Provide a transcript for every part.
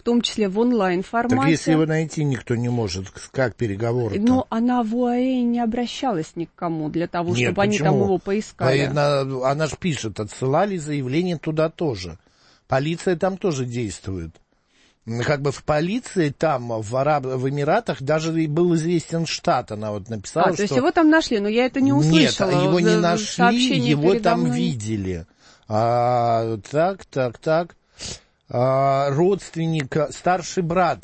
том числе в онлайн-формате. Так если его найти никто не может, как переговоры-то? Но она в ОАЭ не обращалась ни к кому для того, чтобы они там его поискали. Она же пишет, отсылали заявление туда тоже. Полиция там тоже действует. Как бы в полиции там, в Эмиратах, даже и был известен штат, она вот написала, то есть его там нашли, но я это не услышала. Нет, его не нашли, его там видели. Родственник, старший брат,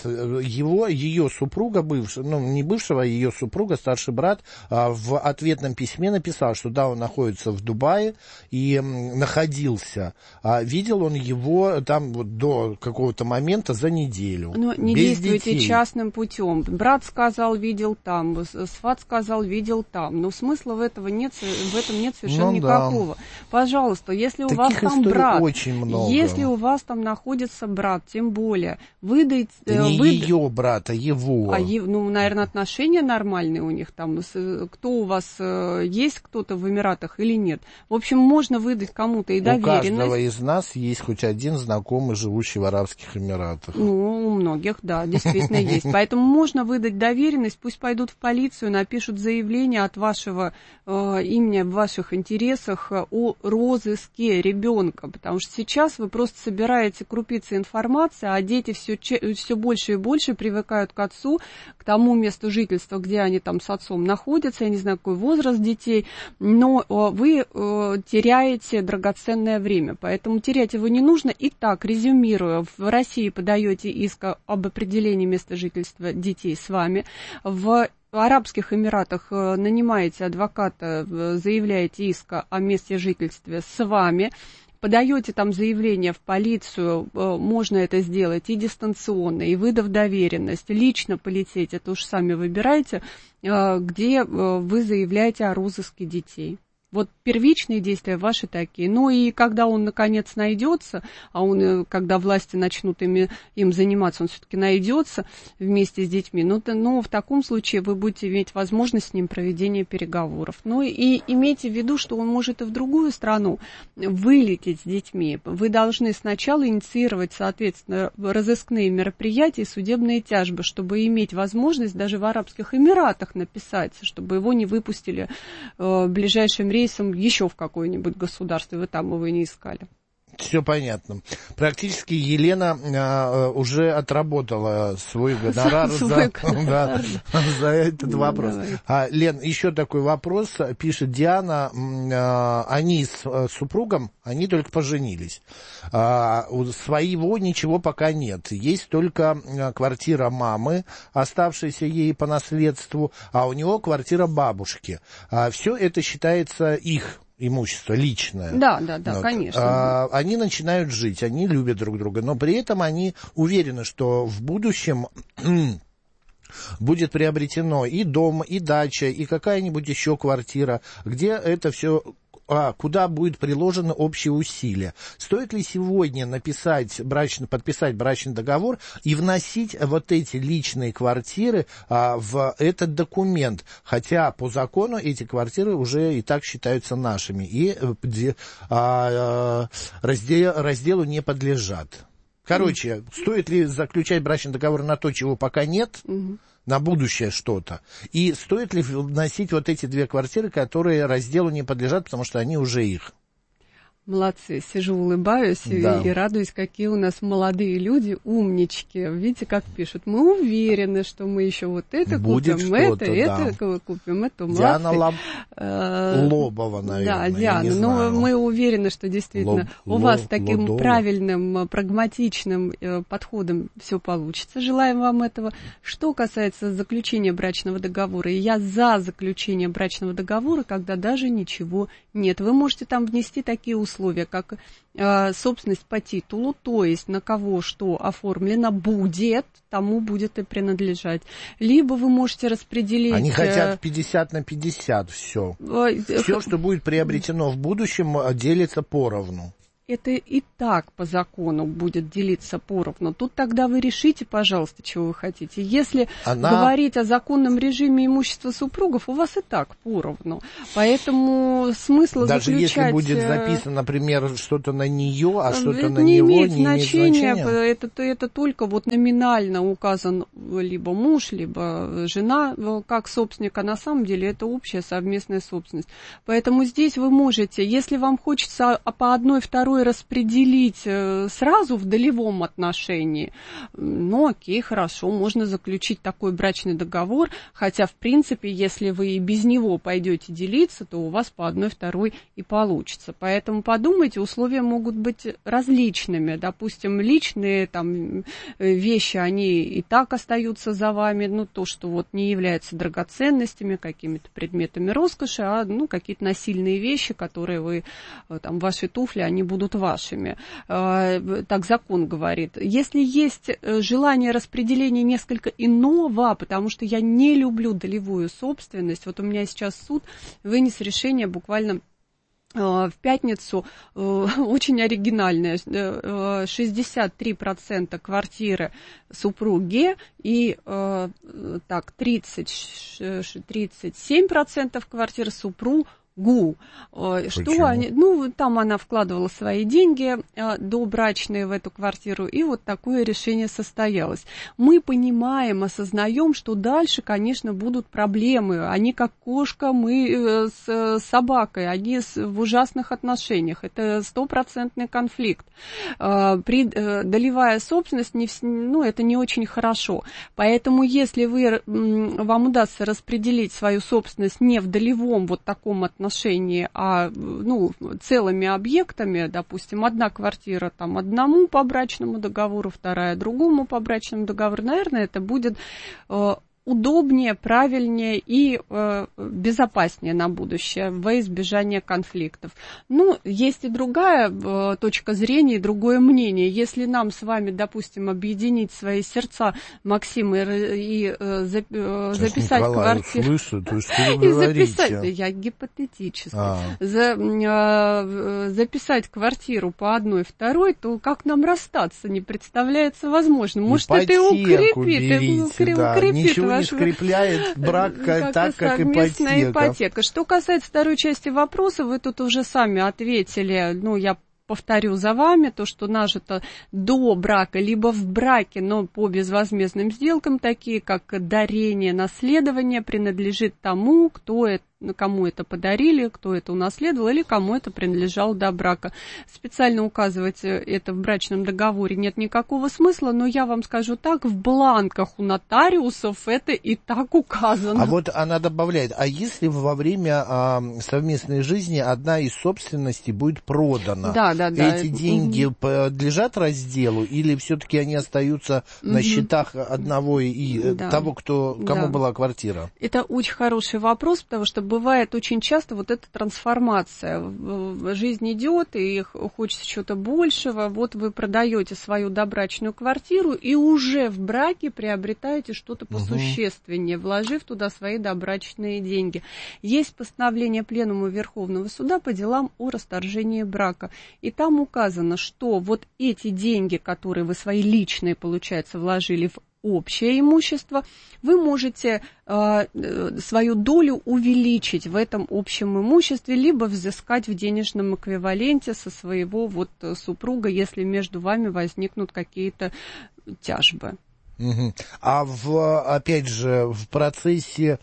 ее супруга бывшего, не бывшего, а ее супруга, старший брат, в ответном письме написал, что да, он находится в Дубае и находился. Видел он его там вот до какого-то момента за неделю. Но не без действуйте детей. Частным путем. Брат сказал, видел там, сват сказал, видел там. Но смысла в этом нет совершенно никакого. Пожалуйста, если у вас там брат, очень много. Если у вас там находится брат, тем более, выдайте... ее брата, его. Наверное, отношения нормальные у них там. Кто у вас есть кто-то в Эмиратах или нет? В общем, можно выдать кому-то и доверенность. У каждого из нас есть хоть один знакомый, живущий в Арабских Эмиратах. У многих, да, действительно есть. Поэтому можно выдать доверенность, пусть пойдут в полицию, напишут заявление от вашего имени, в ваших интересах о розыске ребенка. Потому что сейчас вы просто собираете крупицы информации, а дети все больше и больше привыкают к отцу, к тому месту жительства, где они там с отцом находятся. Я не знаю, какой возраст детей, но вы теряете драгоценное время, поэтому терять его не нужно. Итак, резюмируя, в России подаете иск об определении места жительства детей с вами, в Арабских Эмиратах нанимаете адвоката, заявляете иск о месте жительства с вами, подаете там заявление в полицию, можно это сделать и дистанционно, и выдав доверенность, лично полететь, это уж сами выбираете, где вы заявляете о розыске детей. Вот первичные действия ваши такие. Ну и когда он наконец найдется, когда власти начнут им заниматься, он все-таки найдется вместе с детьми, но в таком случае вы будете иметь возможность с ним проведения переговоров. Ну и имейте в виду, что он может и в другую страну вылететь с детьми. Вы должны сначала инициировать, соответственно, разыскные мероприятия и судебные тяжбы, чтобы иметь возможность даже в Арабских Эмиратах написать, чтобы его не выпустили ближайшим рейсом еще в какое-нибудь государство, вы там его не искали. Все понятно. Практически Елена уже отработала свой гонорар за этот вопрос. Лен, еще такой вопрос. Пишет Диана, они с супругом, они только поженились. У своего ничего пока нет. Есть только квартира мамы, оставшаяся ей по наследству, а у него квартира бабушки. Все это считается их имущество личное. Да, конечно. Они начинают жить, они любят друг друга, но при этом они уверены, что в будущем будет приобретено и дом, и дача, и какая-нибудь еще квартира, где это все... куда будет приложено общие усилия. Стоит ли сегодня подписать брачный договор и вносить вот эти личные квартиры в этот документ? Хотя по закону эти квартиры уже и так считаются нашими и разделу не подлежат. Короче, стоит ли заключать брачный договор на то, чего пока нет, на будущее что-то? И стоит ли вносить вот эти две квартиры, которые разделу не подлежат, потому что они уже их? Молодцы, сижу, улыбаюсь и радуюсь, какие у нас молодые люди, умнички. Видите, как пишут, мы уверены, что мы еще вот это будет купим, это купим, это Диана Лобова, наверное. Да, Диана, но мы уверены, что действительно у вас таким правильным, прагматичным подходом все получится. Желаем вам этого. Что касается заключения брачного договора, я за заключение брачного договора, когда даже ничего нет. Вы можете там внести такие условия, как собственность по титулу, то есть на кого что оформлено будет, тому будет и принадлежать. Либо вы можете распределить... Они хотят 50 на 50 все. Все, что будет приобретено в будущем, делится поровну. это и так по закону будет делиться поровну. Тут тогда вы решите, пожалуйста, чего вы хотите. Если говорить о законном режиме имущества супругов, у вас и так поровну. Поэтому смысла даже заключать... если будет записано, например, что-то на нее, а что-то на него, не имеет значения? Это только вот номинально указан либо муж, либо жена как собственник, а на самом деле это общая совместная собственность. Поэтому здесь вы можете, если вам хочется по одной, второй распределить сразу в долевом отношении, ну окей, хорошо, можно заключить такой брачный договор, хотя в принципе, если вы и без него пойдете делиться, то у вас по одной, второй и получится. Поэтому подумайте, условия могут быть различными. Допустим, личные там вещи, они и так остаются за вами, ну то, что вот не является драгоценностями, какими-то предметами роскоши, а ну какие-то насильные вещи, которые вы, там, ваши туфли, они будут вашими. Так закон говорит. Если есть желание распределения несколько иного, потому что я не люблю долевую собственность, вот у меня сейчас суд вынес решение буквально в пятницу, очень оригинальное, 63% квартиры супруги и так, 37% квартиры супругу. Что они, ну, там она вкладывала свои деньги добрачные в эту квартиру, и вот такое решение состоялось. Мы понимаем, осознаем, что дальше, конечно, будут проблемы. Они как кошка, мы с собакой, они в ужасных отношениях. Это 100% конфликт. Долевая собственность, это не очень хорошо. Поэтому, если вам удастся распределить свою собственность не в долевом вот таком отношении, а целыми объектами, допустим, одна квартира там одному по брачному договору, вторая другому по брачному договору, наверное, это будет удобнее, правильнее и безопаснее на будущее во избежание конфликтов. Ну, есть и другая точка зрения, и другое мнение. Если нам с вами, допустим, объединить свои сердца, Максим, и записать квартиру... И записать, я гипотетически. Записать квартиру по одной, второй, то как нам расстаться, не представляется возможным. Может, это и укрепит не скрепляет брак так, как ипотека. Что касается второй части вопроса, вы тут уже сами ответили, я повторю за вами, то, что нажито до брака, либо в браке, но по безвозмездным сделкам, такие как дарение, наследование, принадлежит тому, кому это подарили, кто это унаследовал или кому это принадлежало до брака. Специально указывать это в брачном договоре нет никакого смысла, но я вам скажу так, в бланках у нотариусов это и так указано. А вот она добавляет, а если во время совместной жизни одна из собственностей будет продана, эти деньги подлежат разделу или все-таки они остаются на счетах одного и того, кому была квартира? Это очень хороший вопрос, потому что бывает очень часто вот эта трансформация. Жизнь идет, и хочется чего-то большего. Вот вы продаете свою добрачную квартиру и уже в браке приобретаете что-то посущественнее, вложив туда свои добрачные деньги. Есть постановление Пленума Верховного Суда по делам о расторжении брака. И там указано, что вот эти деньги, которые вы свои личные, получается, вложили в общее имущество, вы можете свою долю увеличить в этом общем имуществе, либо взыскать в денежном эквиваленте со своего супруга, если между вами возникнут какие-то тяжбы. А опять же, в процессе,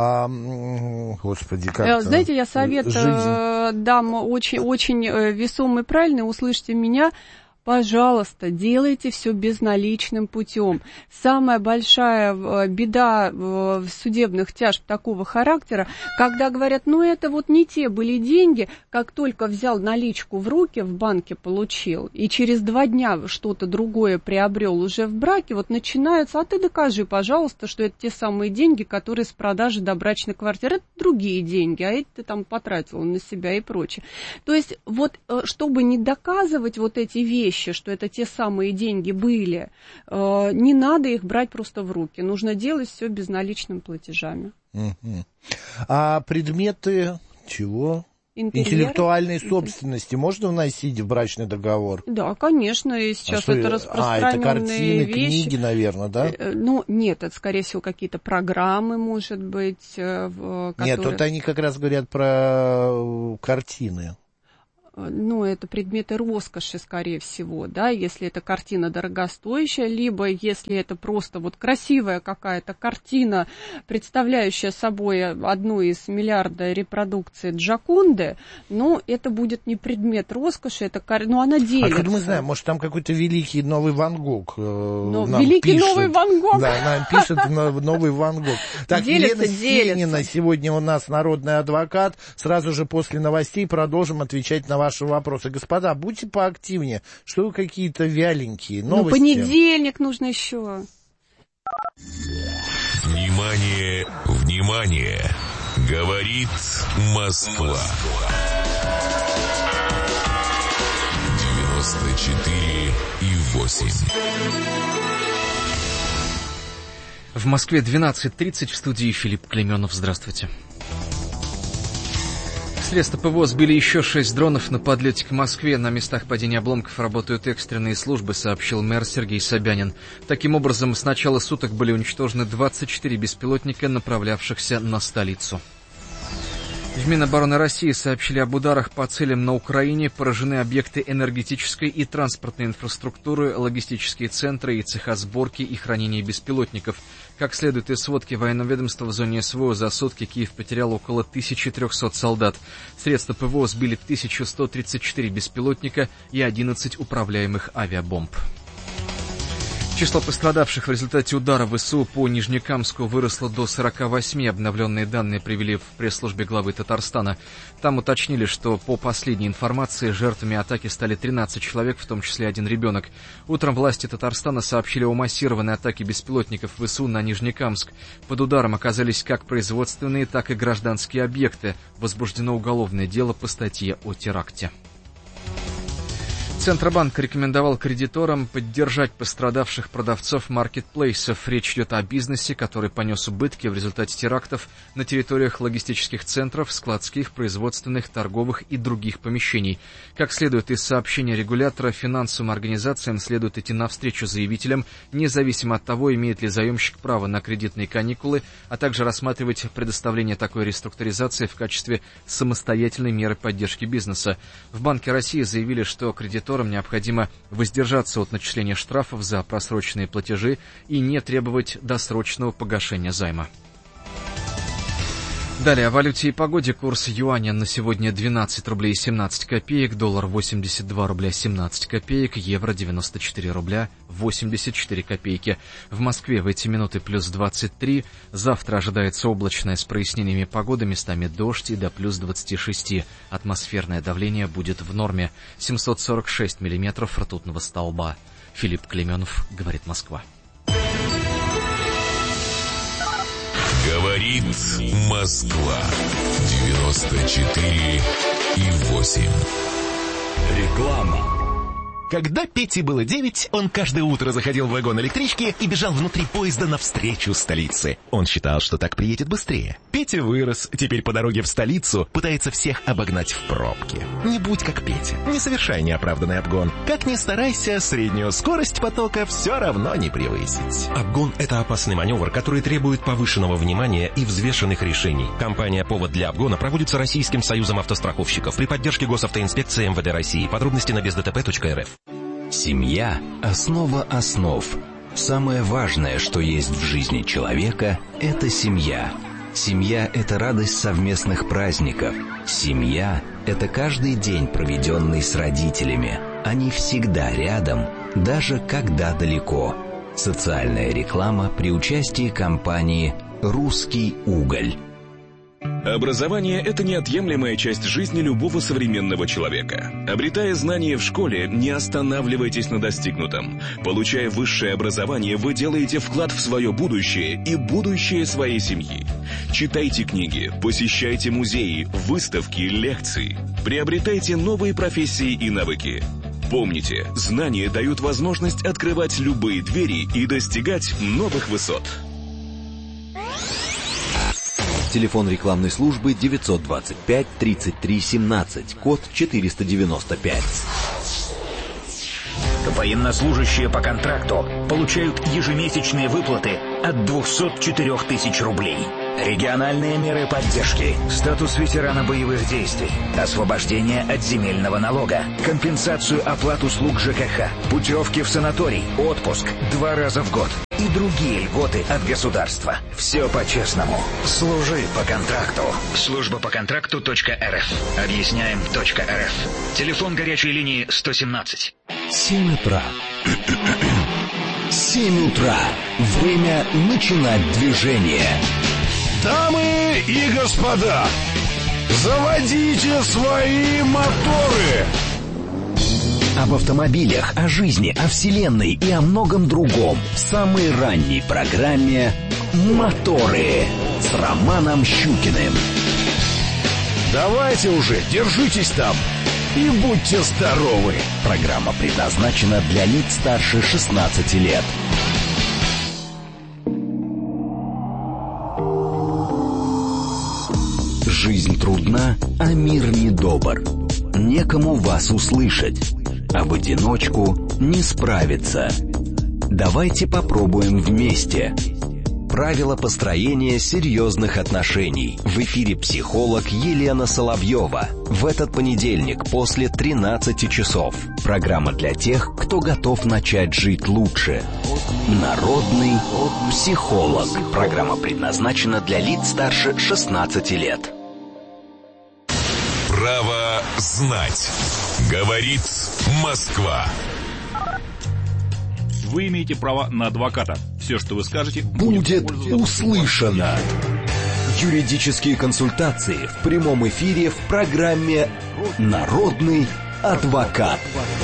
господи, как-то... Знаете, я совет дам очень весомый и правильный, услышьте меня. Пожалуйста, делайте все безналичным путем. Самая большая беда в судебных тяжб такого характера, когда говорят, это не те были деньги, как только взял наличку в руки, в банке получил, и через 2 дня что-то другое приобрел уже в браке, начинается, а ты докажи, пожалуйста, что это те самые деньги, которые с продажи добрачной квартиры, это другие деньги, а эти ты там потратил на себя и прочее. То есть, чтобы не доказывать эти вещи, что это те самые деньги были, не надо их брать просто в руки. Нужно делать все безналичными платежами. А предметы чего? интеллектуальной собственности можно вносить в брачный договор? Да, конечно, и сейчас это распространенные это картины, вещи. книги, наверное, да? Ну, нет, это, скорее всего, какие-то программы, может быть, которые... Нет, вот они как раз говорят про картины. Ну, это предметы роскоши, скорее всего, да, если это картина дорогостоящая, либо если это просто вот красивая какая-то картина, представляющая собой одну из миллиарда репродукций Джоконды, но это будет не предмет роскоши, это, ну, она делится. А как мы знаем, может, там какой-то великий новый Ван Гог великий пишет. Новый Ван Гог? Да, нам пишет новый Ван Гог. Так, Елена Стенина сегодня у нас народный адвокат. Сразу же после новостей продолжим отвечать на ваши вопросы. Господа, будьте поактивнее. Что вы какие-то вяленькие новости? Ну, понедельник нужно еще. Внимание, внимание! Говорит Москва. 94,8. В Москве 12:30, в студии Филипп Клейменов. Здравствуйте. Средства ПВО сбили еще 6 дронов на подлете к Москве. На местах падения обломков работают экстренные службы, сообщил мэр Сергей Собянин. Таким образом, с начала суток были уничтожены 24 беспилотника, направлявшихся на столицу. В Минобороны России сообщили об ударах по целям на Украине. Поражены объекты энергетической и транспортной инфраструктуры, логистические центры и цеха сборки и хранения беспилотников. Как следует из сводки военного ведомства, в зоне СВО за сутки Киев потерял около 1300 солдат. Средства ПВО сбили 1134 беспилотника и 11 управляемых авиабомб. Число пострадавших в результате удара ВСУ по Нижнекамску выросло до 48. Обновленные данные привели в пресс-службе главы Татарстана. Там уточнили, что по последней информации жертвами атаки стали 13 человек, в том числе один ребенок. Утром власти Татарстана сообщили о массированной атаке беспилотников ВСУ на Нижнекамск. Под ударом оказались как производственные, так и гражданские объекты. Возбуждено уголовное дело по статье о теракте. Центробанк рекомендовал кредиторам поддержать пострадавших продавцов маркетплейсов. Речь идет о бизнесе, который понес убытки в результате терактов на территориях логистических центров, складских, производственных, торговых и других помещений. Как следует из сообщения регулятора, финансовым организациям следует идти навстречу заявителям, независимо от того, имеет ли заемщик право на кредитные каникулы, а также рассматривать предоставление такой реструктуризации в качестве самостоятельной меры поддержки бизнеса. В Банке России заявили, что кредиторам необходимо воздержаться от начисления штрафов за просроченные платежи и не требовать досрочного погашения займа. Далее о валюте и погоде. Курс юаня на сегодня 12 рублей 17 копеек, доллар 82 рубля 17 копеек, евро 94 рубля 84 копейки. В Москве в эти минуты плюс 23. Завтра ожидается облачная с прояснениями погоды, местами дождь и до плюс 26. Атмосферное давление будет в норме. 746 миллиметров ртутного столба. Филипп Клейменов, говорит Москва. Говорит Москва. 94,8. Реклама. Когда Пете было 9, он каждое утро заходил в вагон электрички и бежал внутри поезда навстречу столице. Он считал, что так приедет быстрее. Петя вырос, теперь по дороге в столицу пытается всех обогнать в пробке. Не будь как Петя, не совершай неоправданный обгон. Как ни старайся, среднюю скорость потока все равно не превысить. Обгон – это опасный маневр, который требует повышенного внимания и взвешенных решений. Компания «Повод для обгона» проводится Российским союзом автостраховщиков при поддержке Госавтоинспекции МВД России. Подробности на бездтп.рф. Семья – основа основ. Самое важное, что есть в жизни человека – это семья. Семья – это радость совместных праздников. Семья – это каждый день, проведенный с родителями. Они всегда рядом, даже когда далеко. Социальная реклама при участии компании «Русский уголь». Образование – это неотъемлемая часть жизни любого современного человека. Обретая знания в школе, не останавливайтесь на достигнутом. Получая высшее образование, вы делаете вклад в свое будущее и будущее своей семьи. Читайте книги, посещайте музеи, выставки, лекции. Приобретайте новые профессии и навыки. Помните, знания дают возможность открывать любые двери и достигать новых высот. Телефон рекламной службы 925 33 17, код 495. Военнослужащие по контракту получают ежемесячные выплаты от 204 тысяч рублей. Региональные меры поддержки, статус ветерана боевых действий, освобождение от земельного налога, компенсацию оплат услуг ЖКХ, путевки в санаторий, отпуск 2 раза в год и другие льготы от государства. Все по-честному. Служи по контракту. Служба по контракту.рф. Объясняем.рф. Телефон горячей линии 117. 7 утра. 7 утра. Время начинать движение. Дамы и господа, заводите свои моторы! Об автомобилях, о жизни, о вселенной и о многом другом в самой ранней программе «Моторы» с Романом Щукиным. Давайте уже, держитесь там и будьте здоровы! Программа предназначена для лиц старше 16 лет. Жизнь трудна, а мир недобр. Некому вас услышать, а в одиночку не справиться. Давайте попробуем вместе. Правила построения серьезных отношений. В эфире психолог Елена Соловьева. В этот понедельник после 13 часов. Программа для тех, кто готов начать жить лучше. Народный психолог. Программа предназначена для лиц старше 16 лет. Право знать. Говорит Москва. Вы имеете право на адвоката. Все, что вы скажете, будет услышано. Юридические консультации в прямом эфире в программе «Народный адвокат».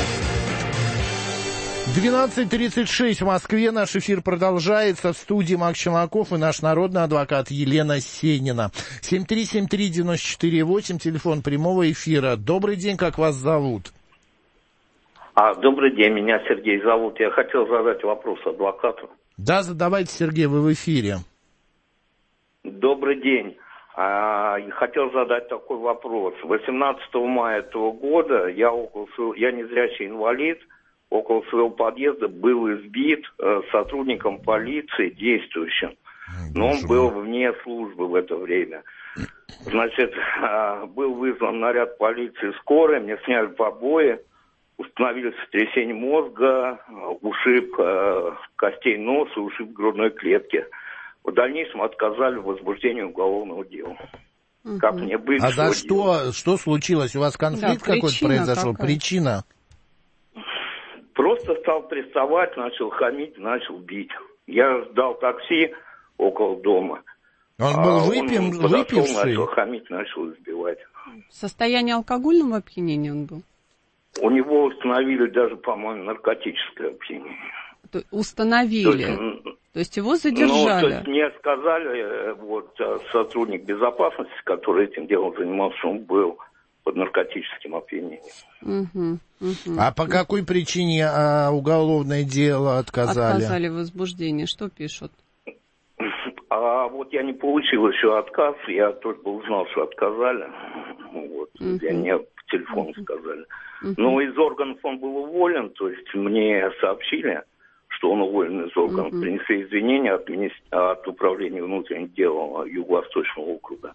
12:36 в Москве. Наш эфир продолжается. В студии Макс Челноков и наш народный адвокат Елена Сенина. 7373948, телефон прямого эфира. Добрый день, как вас зовут? Добрый день, меня Сергей зовут. Я хотел задать вопрос адвокату. Да, задавайте, Сергей, вы в эфире. Добрый день. Хотел задать такой вопрос. 18 мая этого года я незрячий инвалид, около своего подъезда был избит сотрудником полиции, действующим. Но он был вне службы в это время. Значит, был вызван наряд полиции, скорой, мне сняли побои, установили сотрясение мозга, ушиб костей носа, ушиб грудной клетки. В дальнейшем отказали в возбуждении уголовного дела. Как мне быть? А за что случилось? У вас конфликт какой-то произошел? Какая? Причина? Просто стал приставать, начал хамить, начал бить. Я ждал такси около дома. Он был выпивший? выпивший? Начал хамить, начал избивать. В состоянии алкогольного опьянения он был? У него установили даже, по-моему, наркотическое опьянение. Установили? То есть его задержали? То есть мне сказали, сотрудник безопасности, который этим делом занимался, он был под наркотическим опьянением. А по какой причине уголовное дело отказали? Отказали в возбуждении. Что пишут? Я не получил еще отказ. Я только узнал, что отказали. Мне по телефону сказали. Но из органов он был уволен. То есть мне сообщили, что он уволен из органов. Принесли извинения от Управления внутренних дел Юго-Восточного округа.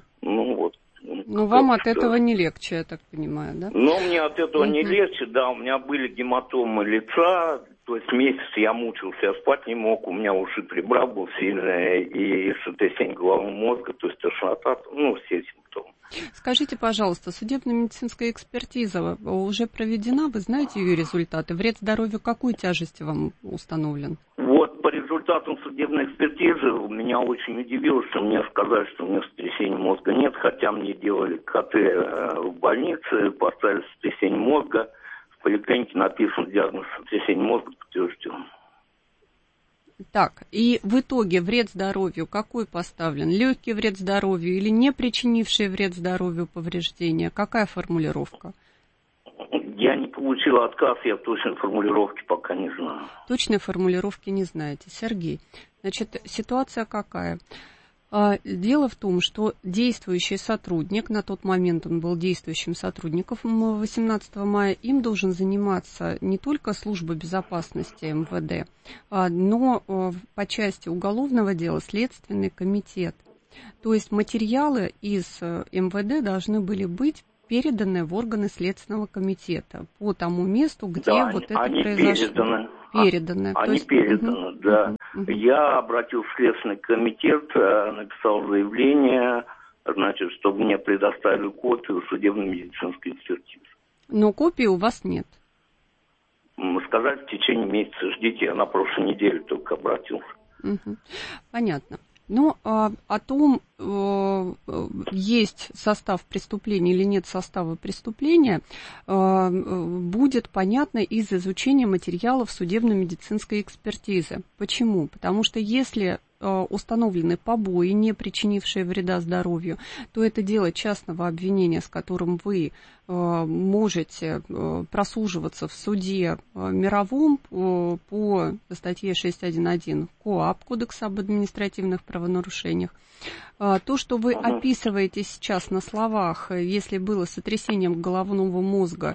Вам от этого не легче, я так понимаю, да? Мне от этого не легче, да. У меня были гематомы лица, то есть месяц я мучился, я спать не мог, у меня ушиб ребра был сильный, и сотрясение головного мозга, то есть тошнота, все симптомы. Скажите, пожалуйста, судебно-медицинская экспертиза уже проведена, вы знаете ее результаты? Вред здоровью какой тяжести вам установлен? По результатам судебной экспертизы меня очень удивило, что мне сказали, что у меня сотрясения мозга нет, хотя мне делали КТ в больнице, поставили сотрясение мозга, в поликлинике написан диагноз сотрясения мозга подтвержден. Так, и в итоге вред здоровью какой поставлен? Легкий вред здоровью или не причинивший вред здоровью повреждения? Какая формулировка? Я не получил отказ, я точной формулировки пока не знаю. Точной формулировки не знаете. Сергей, значит, ситуация какая? Дело в том, что действующий сотрудник, на тот момент он был действующим сотрудником 18 мая, им должен заниматься не только служба безопасности МВД, но по части уголовного дела Следственный комитет. То есть материалы из МВД должны были быть переданы в органы Следственного комитета по тому месту, где вот это произошло. Переданы. Они переданы, да. Я обратился в Следственный комитет, написал заявление, значит, чтобы мне предоставили копию судебно-медицинской экспертизы. Но копии у вас нет. Сказать, в течение месяца ждите, я на прошлой неделе только обратился. Понятно. Но о том, есть состав преступления или нет состава преступления, будет понятно из изучения материалов судебно-медицинской экспертизы. Почему? Потому что если установлены побои, не причинившие вреда здоровью, то это дело частного обвинения, с которым вы можете прослуживаться в суде мировом по статье 6.1.1 КоАП, Кодекса об административных правонарушениях. То, что вы описываете сейчас на словах, если было сотрясением головного мозга,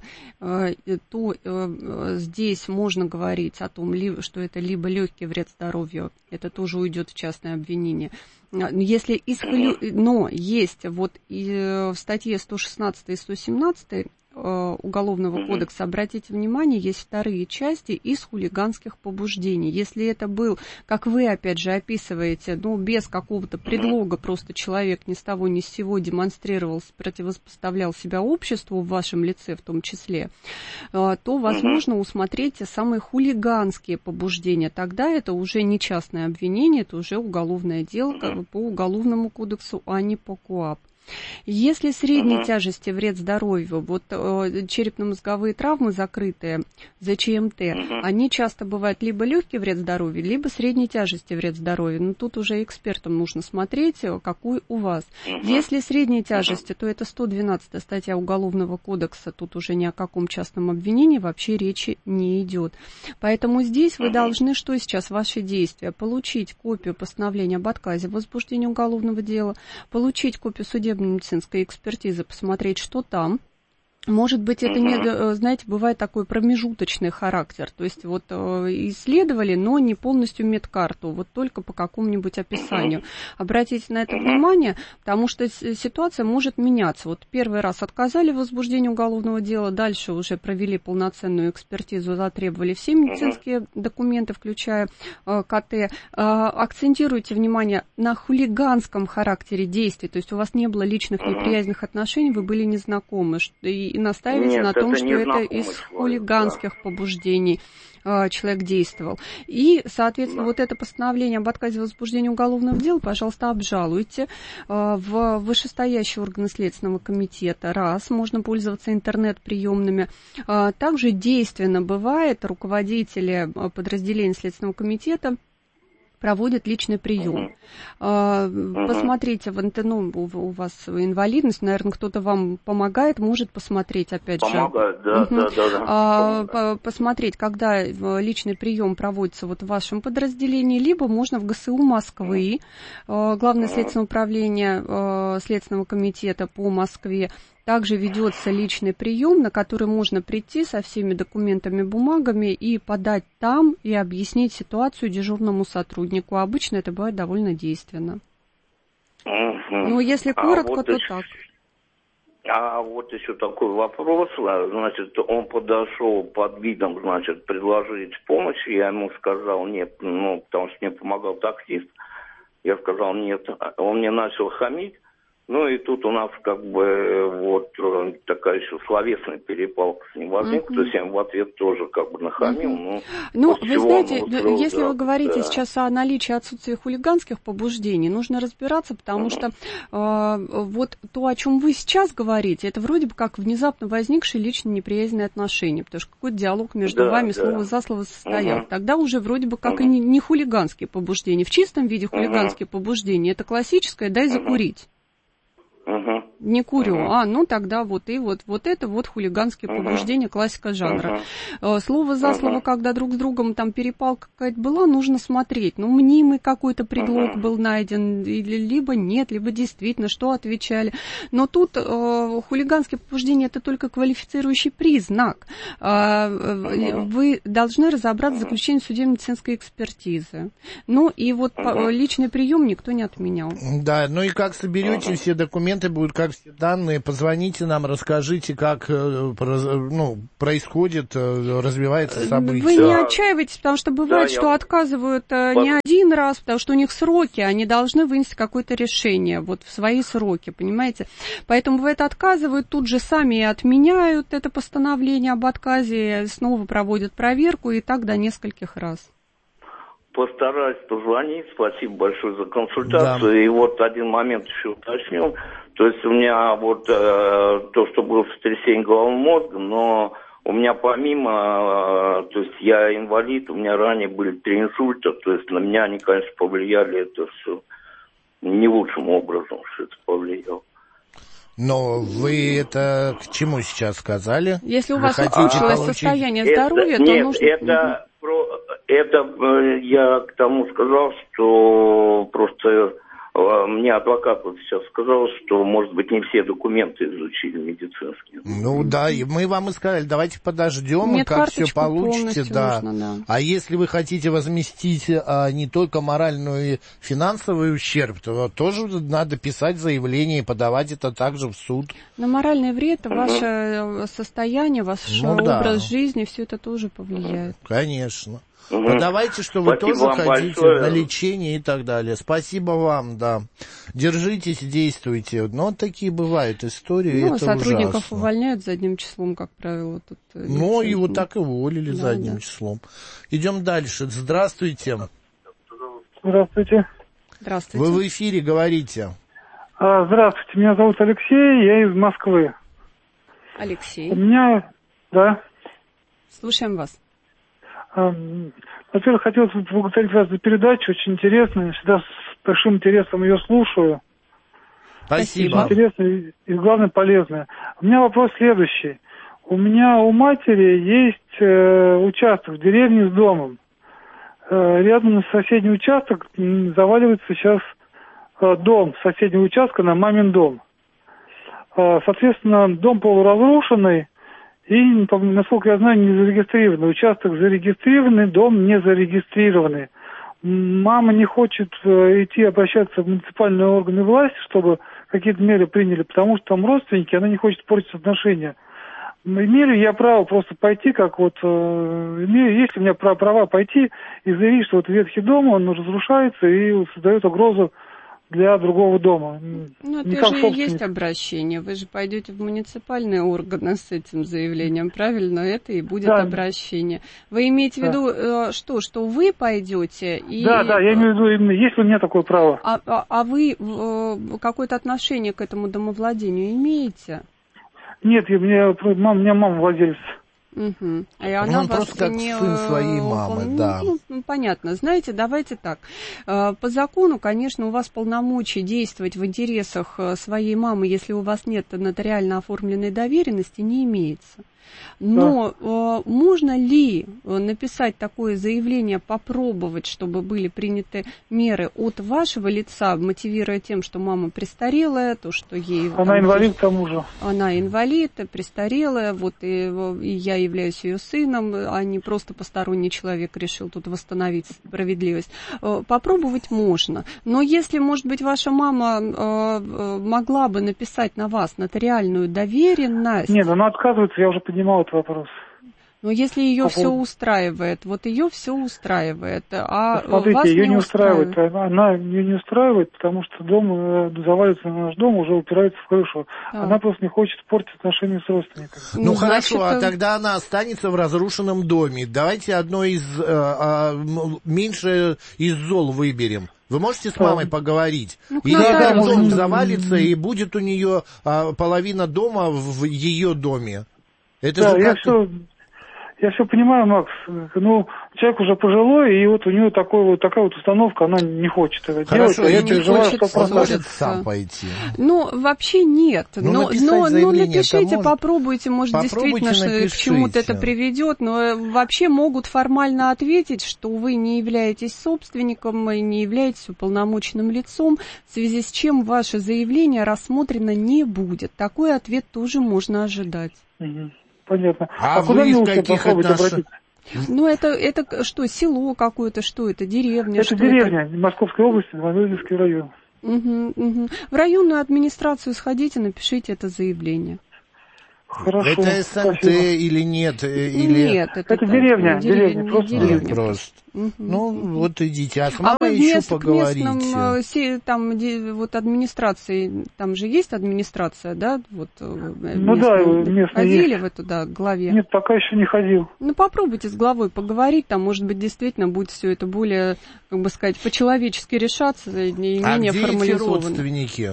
то здесь можно говорить о том, что это либо легкий вред здоровью, это тоже уйдет в частное обвинение. Если но есть вот в статье 116 и 117 Уголовного кодекса, обратите внимание, есть вторые части из хулиганских побуждений. Если это был, как вы опять же описываете, без какого-то предлога, просто человек ни с того ни с сего демонстрировал, противопоставлял себя обществу, в вашем лице в том числе, то возможно усмотреть те самые хулиганские побуждения. Тогда это уже не частное обвинение, это уже уголовное дело по Уголовному кодексу, а не по КоАП. Если средней тяжести вред здоровью, вот черепно-мозговые травмы закрытые, ЗЧМТ, они часто бывают либо легкий вред здоровью, либо средней тяжести вред здоровью. Но тут уже экспертам нужно смотреть, какой у вас. Если средней тяжести, то это 112 статья Уголовного кодекса, тут уже ни о каком частном обвинении вообще речи не идет. Поэтому здесь вы должны, что сейчас ваши действия? Получить копию постановления об отказе в возбуждении уголовного дела, получить копию судебно-медицинской экспертизы, посмотреть, что там. Может быть, это не, знаете, бывает такой промежуточный характер. То есть вот исследовали, но не полностью медкарту, вот только по какому-нибудь описанию. Обратите на это внимание, потому что ситуация может меняться. Вот первый раз отказали в возбуждении уголовного дела, дальше уже провели полноценную экспертизу, затребовали все медицинские документы, включая КТ. Акцентируйте внимание на хулиганском характере действий, то есть у вас не было личных неприязненных отношений, вы были незнакомы, и настаиваете на том, что это из хулиганских побуждений человек действовал. И, соответственно, вот это постановление об отказе в возбуждении уголовного дела, пожалуйста, обжалуйте в вышестоящие органы Следственного комитета. Раз, можно пользоваться интернет-приемными. Также действенно бывает, руководители подразделений Следственного комитета проводят личный прием. Посмотрите, у вас инвалидность, наверное, кто-то вам помогает, может посмотреть, опять же. Помогает, да. Посмотреть, когда личный прием проводится вот в вашем подразделении, либо можно в ГСУ Москвы, Главное следственное управление Следственного комитета по Москве. Также ведется личный прием, на который можно прийти со всеми документами, бумагами и подать там и объяснить ситуацию дежурному сотруднику. Обычно это бывает довольно действенно. Но если коротко, то так. А вот еще такой вопрос. Значит, он подошел под видом, значит, предложить помощь. Я ему сказал нет, потому что мне помогал таксист. Я сказал нет. Он мне начал хамить. Ну и тут у нас как бы вот такая еще словесная перепалка с ним возникла, то есть я ему в ответ тоже как бы нахамил. Ну, вы знаете, если вы говорите сейчас о наличии отсутствия хулиганских побуждений, нужно разбираться, потому что вот то, о чем вы сейчас говорите, это вроде бы как внезапно возникшие лично неприязненные отношения, потому что какой-то диалог между вами слово за слово состоял. Тогда уже вроде бы как и не хулиганские побуждения. В чистом виде хулиганские побуждения это классическое «дай закурить». Не курю. Ну тогда вот это вот хулиганские побуждения, классика жанра. Слово за слово, когда друг с другом там перепалка какая-то была, нужно смотреть. Ну, мнимый какой-то предлог был найден, либо нет, либо действительно, что отвечали. Но тут хулиганские побуждения — это только квалифицирующий признак. Вы должны разобраться в заключении судебно-медицинской экспертизы. Ну, и вот личный прием никто не отменял. Да, ну и как соберете все документы, будут как все данные, позвоните нам, расскажите, как происходит, развивается событие. Вы не отчаивайтесь, потому что бывает, что отказывают не один раз, потому что у них сроки, они должны вынести какое-то решение вот в свои сроки, понимаете? Поэтому бывает, отказывают, тут же сами и отменяют это постановление об отказе, снова проводят проверку, и так до нескольких раз. Постараюсь позвонить. Спасибо большое за консультацию. Да. И вот один момент еще уточнил. То есть у меня вот то, что было сотрясение головного мозга, но у меня помимо, то есть я инвалид, у меня ранее были 3 инсульта, то есть на меня они, конечно, повлияли это все не лучшим образом, что это повлияло. Но вы это к чему сейчас сказали? Если у вас ухудшилось состояние здоровья, то нужно... Это я к тому сказал, что просто мне адвокат вот сейчас сказал, что, может быть, не все документы изучили медицинские. Ну да, и мы вам и сказали, давайте подождем, как все получите. Да. Нужно, да. А если вы хотите возместить не только моральный и финансовый ущерб, то тоже надо писать заявление и подавать это также в суд. На моральный вред ваше состояние, ваш образ жизни, все это тоже повлияет. Конечно. Подавайте, что вы тоже хотите на лечение и так далее. Спасибо вам, да. Держитесь, действуйте. Но вот такие бывают истории, это сотрудников ужасно. Увольняют задним числом, как правило. Тут и вот так и уволили задним числом. Идем дальше. Здравствуйте. Здравствуйте. Здравствуйте. Вы в эфире, говорите. Здравствуйте, меня зовут Алексей, я из Москвы. Алексей. У меня, да. Слушаем вас. Во-первых, хотелось бы поблагодарить вас за передачу, очень интересная, я всегда с большим интересом ее слушаю. Спасибо. Очень интересная и, главное, полезная. У меня вопрос следующий. У меня у матери есть участок в деревне с домом. Рядом соседний участок заваливается сейчас дом соседнего участка на мамин дом. Соответственно, дом полуразрушенный. И, насколько я знаю, не зарегистрированный. Участок зарегистрированный, дом не зарегистрированный. Мама не хочет идти обращаться в муниципальные органы власти, чтобы какие-то меры приняли, потому что там родственники, она не хочет портить отношения. Имею я право просто пойти, как вот... есть ли у меня права пойти и заявить, что вот ветхий дом, он разрушается и создает угрозу для другого дома. Ну, это же и есть обращение. Вы же пойдете в муниципальные органы с этим заявлением, правильно? Это и будет обращение. Вы имеете в виду, что вы пойдете и... Да, я имею в виду, именно есть ли у меня такое право. А вы какое-то отношение к этому домовладению имеете? Нет, у меня мама владелец. Угу. И она он просто как сын своей мамы, да. Понятно. Знаете, давайте так. По закону, конечно, у вас полномочий действовать в интересах своей мамы, если у вас нет нотариально оформленной доверенности, не имеется. Но можно ли написать такое заявление, попробовать, чтобы были приняты меры от вашего лица, мотивируя тем, что мама престарелая, то, что ей... Она инвалид к тому же. Она инвалид, престарелая, вот и я являюсь ее сыном, а не просто посторонний человек решил тут восстановить справедливость. Попробовать можно. Но если, может быть, ваша мама могла бы написать на вас нотариальную доверенность... Нет, она отказывается, я уже поднимал этот вопрос. Но если ее все устраивает, вот ее все устраивает, смотрите, вас ее не устраивает. Она ее не устраивает, потому что дом завалится на наш дом, уже упирается в крышу. Она просто не хочет портить отношения с родственниками. Ну хорошо, а тогда она останется в разрушенном доме. Давайте одно из меньше из зол выберем. Вы можете с мамой поговорить? Или этот дом завалится, и будет у нее половина дома в ее доме? Это же Я все понимаю, Макс, ну, человек уже пожилой, и вот у него такая вот установка, она не хочет этого делать. Хорошо, я переживаю, что он может сам пойти. Ну, вообще нет. Но напишите, попробуйте, может, Попробуйте, действительно, к чему-то это приведет, но вообще могут формально ответить, что вы не являетесь собственником и не являетесь уполномоченным лицом, в связи с чем ваше заявление рассмотрено не будет. Такой ответ тоже можно ожидать. Понятно. А куда вы мне в каких отношениях? Ну, это что, село какое-то, что это, деревня? Это деревня, Московской области, Новоиловский район. В районную администрацию сходите, напишите это заявление. Хорошо, это СНТ спасибо. или нет? Или... Нет, это деревня, просто деревня. Просто. Ну, вот идите, а с мамой еще поговорите. К местным, там, вот администрации, там же есть администрация, да? Вот, ну да, местные ходили есть. в эту, да, главе? Нет, пока еще не ходил. Ну, попробуйте с главой поговорить, там, может быть, действительно будет все это более, как бы сказать, по-человечески решаться и менее формализовано. Эти родственники?